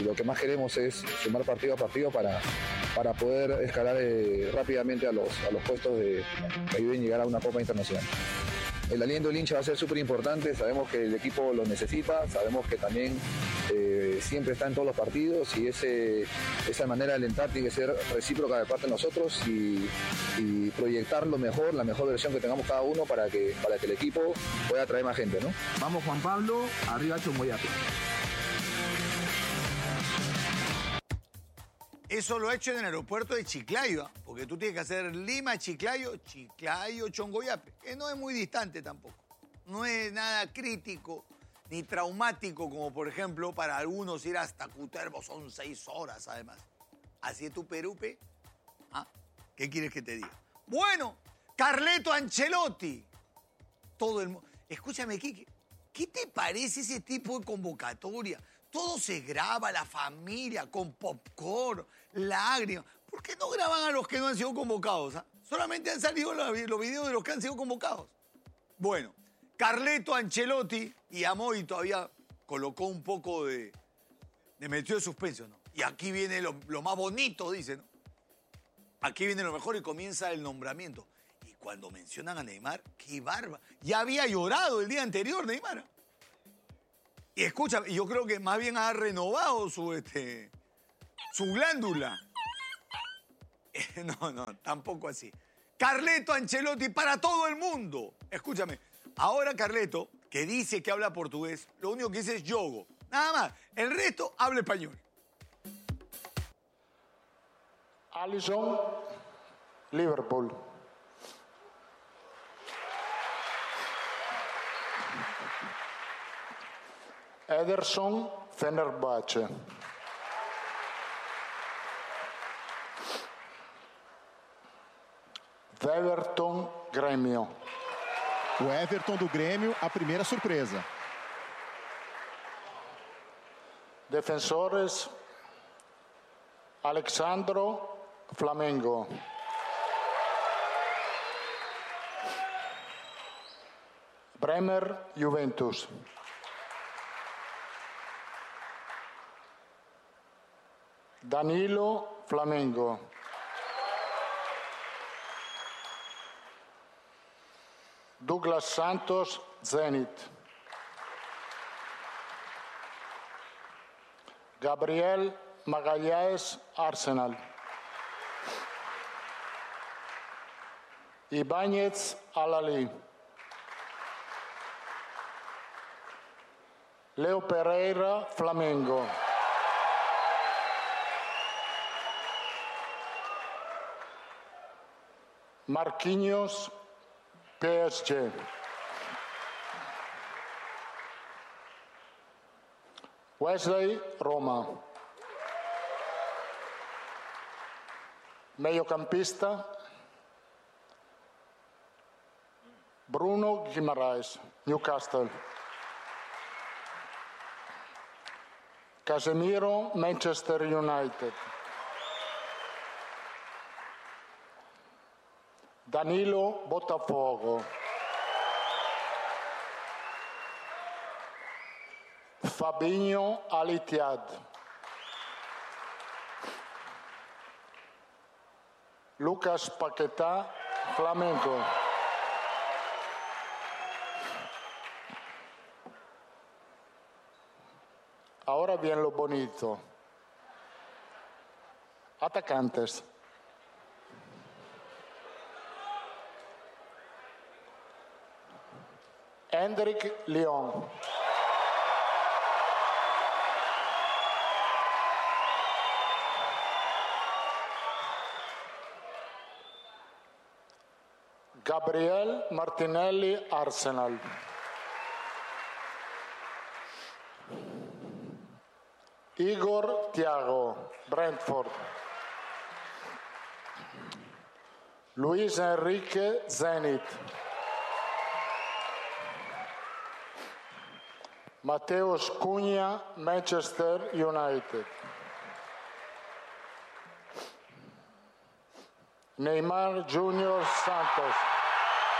y lo que más queremos es sumar partido a partido para poder escalar rápidamente a los puestos que ayuden a llegar a una Copa Internacional. El aliento del hincha va a ser súper importante, sabemos que el equipo lo necesita, sabemos que también siempre está en todos los partidos y esa manera de alentar tiene que ser recíproca de parte de nosotros y proyectar la mejor versión que tengamos cada uno para que el equipo pueda atraer más gente, ¿no? Vamos Juan Pablo, arriba Chongoyape. Eso lo ha hecho en el aeropuerto de Chiclayo, porque tú tienes que hacer Lima, Chiclayo, Chongoyape, que no es muy distante tampoco. No es nada crítico ni traumático como, por ejemplo, para algunos ir hasta Cutervo, son 6 horas además. Así es tu Perupe. ¿Ah? ¿Qué quieres que te diga? Bueno, Carleto Ancelotti. Todo el mundo. Escúchame, Quique, ¿qué te parece ese tipo de convocatoria? Todo se graba, la familia, con popcorn, lágrimas. ¿Por qué no graban a los que no han sido convocados? ¿Ah? Solamente han salido los videos de los que han sido convocados. Bueno, Carleto Ancelotti y Amoy todavía colocó un poco de metió de suspenso, ¿no? Y aquí viene lo más bonito, dice, ¿no? Aquí viene lo mejor y comienza el nombramiento. Y cuando mencionan a Neymar, qué barba. Ya había llorado el día anterior Neymar. Y escucha, yo creo que más bien ha renovado su glándula. No, tampoco así. Carleto Ancelotti para todo el mundo. Escúchame, ahora Carleto, que dice que habla portugués, lo único que dice es yogo. Nada más. El resto habla español. Alisson, Liverpool. Ederson, Fenerbahçe. Everton, Grêmio. O Everton do Grêmio, a primeira surpresa. Defensores, Alexandro, Flamengo. Bremer, Juventus. Danilo, Flamengo. Douglas Santos, Zenit. Gabriel Magalhães, Arsenal. Ibáñez, Al-Ahly. Leo Pereira, Flamengo. Marquinhos, PSG. Wesley, Roma. Mediocampista, Bruno Guimaraes, Newcastle. Casemiro, Manchester United. Danilo, Botafogo. Fabinho, Al-Ittihad. Lucas Paquetá, Flamengo. Ahora bien lo bonito. Atacantes. Hendrik Lyon. Gabriel Martinelli, Arsenal. Igor Thiago, Brentford. Luis Enrique, Zenit. Mateus Cunha, Manchester United. Neymar Junior Santos.